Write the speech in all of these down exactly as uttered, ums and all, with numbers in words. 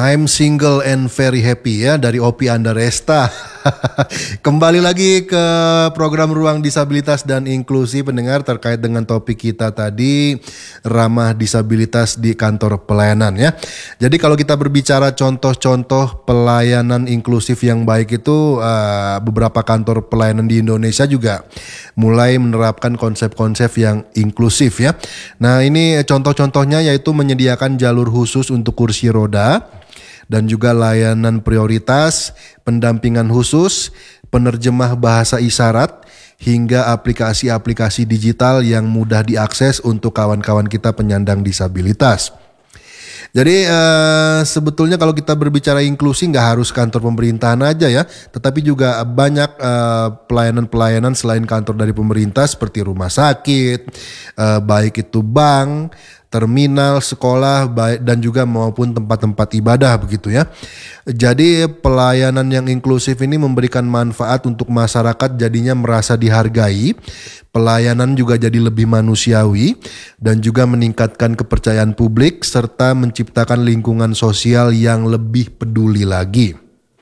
I'm single and very happy ya dari Opi Andaresta. Kembali lagi ke program Ruang Disabilitas dan Inklusi pendengar terkait dengan topik kita tadi, ramah disabilitas di kantor pelayanan ya. Jadi kalau kita berbicara contoh-contoh pelayanan inklusif yang baik itu uh, beberapa kantor pelayanan di Indonesia juga mulai menerapkan konsep-konsep yang inklusif ya. Nah ini contoh-contohnya yaitu menyediakan jalur khusus untuk kursi roda, dan juga layanan prioritas, pendampingan khusus, penerjemah bahasa isyarat, hingga aplikasi-aplikasi digital yang mudah diakses untuk kawan-kawan kita penyandang disabilitas. Jadi eh, sebetulnya kalau kita berbicara inklusi nggak harus kantor pemerintahan aja ya, tetapi juga banyak eh, pelayanan-pelayanan selain kantor dari pemerintah seperti rumah sakit, eh, baik itu bank, terminal, sekolah, baik dan juga maupun tempat-tempat ibadah begitu ya. Jadi pelayanan yang inklusif ini memberikan manfaat untuk masyarakat, jadinya merasa dihargai, pelayanan juga jadi lebih manusiawi dan juga meningkatkan kepercayaan publik serta menciptakan lingkungan sosial yang lebih peduli lagi.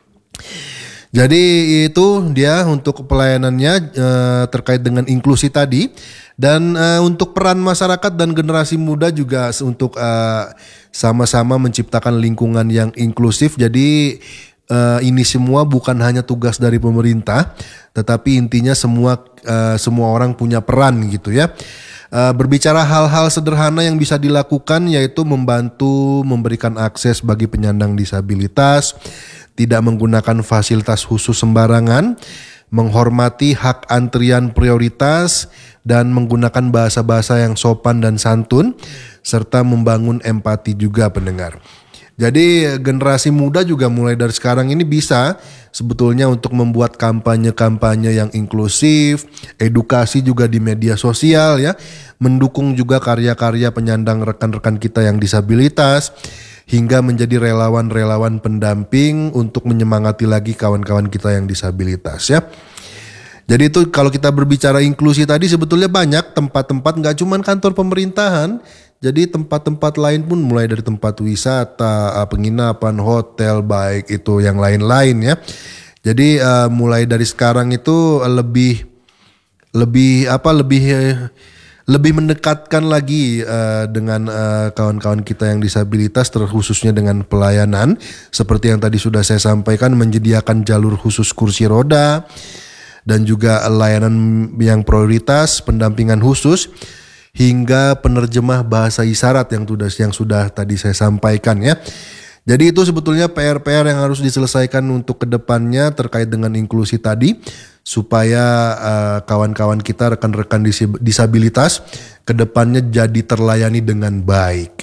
Jadi itu dia untuk pelayanannya eh, terkait dengan inklusi tadi. Dan uh, untuk peran masyarakat dan generasi muda juga untuk uh, sama-sama menciptakan lingkungan yang inklusif. Jadi uh, ini semua bukan hanya tugas dari pemerintah, tetapi intinya semua uh, semua orang punya peran gitu ya. Uh, berbicara hal-hal sederhana yang bisa dilakukan yaitu membantu memberikan akses bagi penyandang disabilitas, tidak menggunakan fasilitas khusus sembarangan, menghormati hak antrian prioritas, dan menggunakan bahasa-bahasa yang sopan dan santun, serta membangun empati juga pendengar. Jadi generasi muda juga mulai dari sekarang ini bisa sebetulnya untuk membuat kampanye-kampanye yang inklusif, edukasi juga di media sosial ya, mendukung juga karya-karya penyandang rekan-rekan kita yang disabilitas, hingga menjadi relawan-relawan pendamping untuk menyemangati lagi kawan-kawan kita yang disabilitas ya. Jadi itu kalau kita berbicara inklusi tadi sebetulnya banyak tempat-tempat, gak cuma kantor pemerintahan. Jadi tempat-tempat lain pun mulai dari tempat wisata, penginapan, hotel, baik itu yang lain-lain ya. Jadi uh, mulai dari sekarang itu lebih lebih apa lebih lebih mendekatkan lagi uh, dengan uh, kawan-kawan kita yang disabilitas, terkhususnya dengan pelayanan seperti yang tadi sudah saya sampaikan, menyediakan jalur khusus kursi roda dan juga layanan yang prioritas, pendampingan khusus, hingga penerjemah bahasa isyarat yang sudah yang sudah tadi saya sampaikan ya. Jadi itu sebetulnya P R-P R yang harus diselesaikan untuk kedepannya terkait dengan inklusi tadi, supaya uh, kawan-kawan kita, rekan-rekan disabilitas kedepannya jadi terlayani dengan baik.